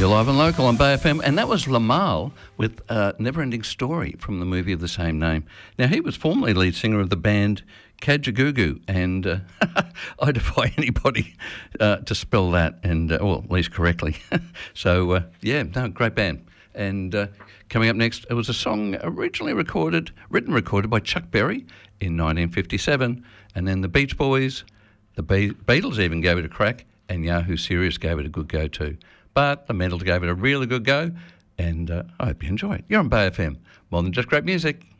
You're live and local on Bay FM, and that was Lamal with Never Ending Story from the movie of the same name. Now, he was formerly lead singer of the band Kajagoogoo, and I defy anybody to spell that, and or at least correctly. So, great band. And coming up next, it was a song originally written and recorded by Chuck Berry in 1957, and then the Beach Boys, the Beatles even gave it a crack, and Yahoo Serious gave it a good go too. But the Mentals gave it a really good go, and I hope you enjoy it. You're on Bay FM, more than just great music.